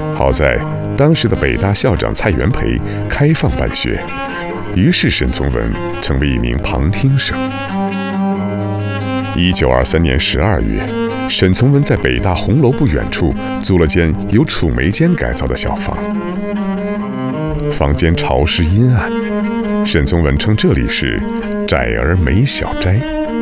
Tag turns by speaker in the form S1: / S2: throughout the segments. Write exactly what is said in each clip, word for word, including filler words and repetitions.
S1: 好在当时的北大校长蔡元培开放办学，于是沈从文成为一名旁听生。一九二三年十二月，沈从文在北大红楼不远处租了间由楚梅间改造的小房，房间潮湿阴暗，沈从文称这里是窄而美小斋。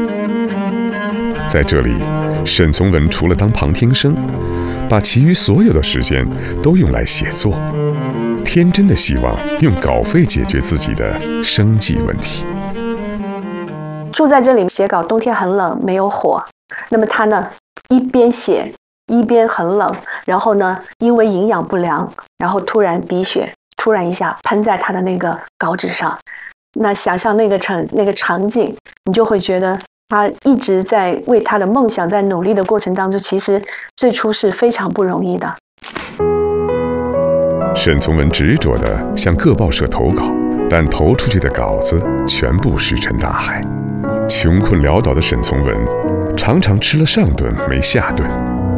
S1: 在这里，沈从文除了当旁听生，把其余所有的时间都用来写作，天真的希望用稿费解决自己的生计问题。
S2: 住在这里写稿，冬天很冷，没有火，那么他呢一边写一边很冷，然后呢因为营养不良，然后突然鼻血突然一下喷在他的那个稿纸上，那想象那个场那个场景，你就会觉得他一直在为他的梦想在努力的过程当中，其实最初是非常不容易的。
S1: 沈从文执着地向各报社投稿，但投出去的稿子全部石沉大海。穷困潦倒的沈从文常常吃了上顿没下顿。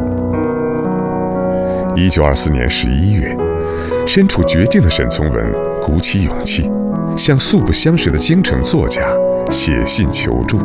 S1: 一九二四年十一月，身处绝境的沈从文鼓起勇气，向素不相识的京城作家写信求助。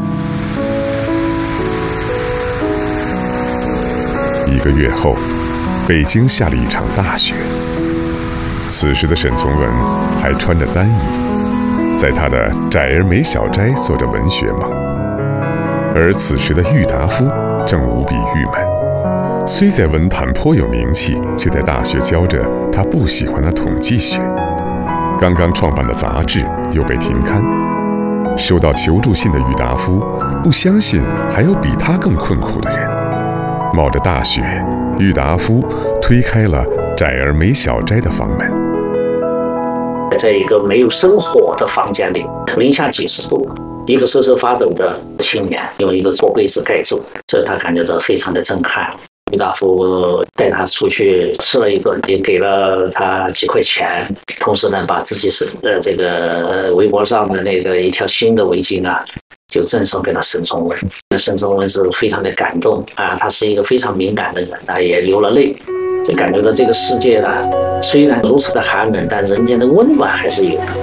S1: 一个月后，北京下了一场大雪。此时的沈从文还穿着单衣，在他的窄而美小斋做着文学梦。而此时的郁达夫正无比郁闷，虽在文坛颇有名气，却在大学教着他不喜欢的统计学。刚刚创办的杂志又被停刊。收到求助信的郁达夫不相信还有比他更困苦的人。冒着大雪，郁达夫推开了窄而美小斋的房门。
S3: 在一个没有生火的房间里，零下几十度，一个瑟瑟发抖的青年用一个桌被子盖住，这他感觉到非常的震撼。郁达夫带他出去吃了一顿，也给了他几块钱，同时呢，把自己是呃这个微博上的那个一条新的围巾啊，就赠送给了沈从文。沈从文是非常的感动啊，他是一个非常敏感的人啊，也流了泪，就感觉到这个世界呢，虽然如此的寒冷，但人间的温暖还是有的。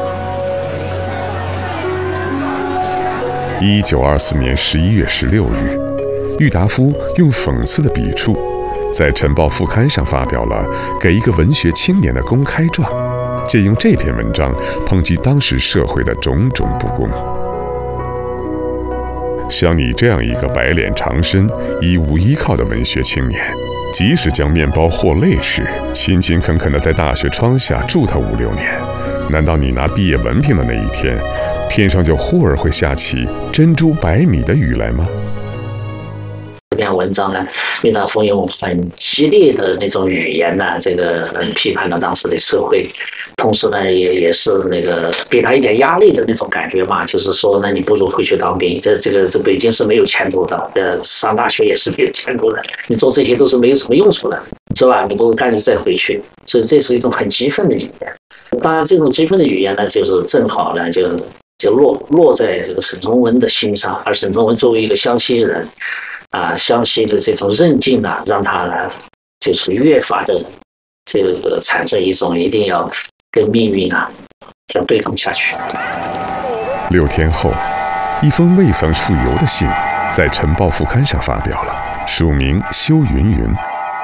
S1: 一九二四年十一月十六日，郁达夫用讽刺的笔触，在《晨报》副刊上发表了给一个文学青年的公开状，借用这篇文章抨击当时社会的种种不公。像你这样一个白脸长身、一无依靠的文学青年，即使将面包或泪吃，勤勤恳恳地在大学窗下住他五六年，难道你拿毕业文凭的那一天，天上就忽而会下起珍珠百米的雨来吗？
S3: 这篇文章呢，郁达夫用很激烈的那种语言呢，这个批判了当时的社会，同时呢，也也是那个给他一点压力的那种感觉嘛，就是说呢，你不如回去当兵，这这个这北京是没有前途的，这上大学也是没有前途的，你做这些都是没有什么用处的，是吧？你不如干脆再回去，所以这是一种很激愤的语言。当然，这种激愤的语言呢，就是正好呢，就就落落在这个沈从文的心上，而沈从文作为一个湘西人。啊，湘西的这种韧劲啊，让他呢，就是越发的这个产生一种一定要跟命运啊要对抗下去。
S1: 六天后，一封未曾出邮的信在《晨报》副刊上发表了，署名修云云。